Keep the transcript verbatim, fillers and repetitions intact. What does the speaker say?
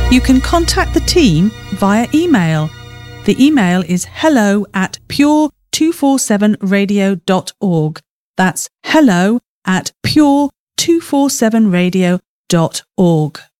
You can contact the team via email. The email is hello at pure two forty-seven radio dot org. That's hello at pure two forty-seven radio dot org.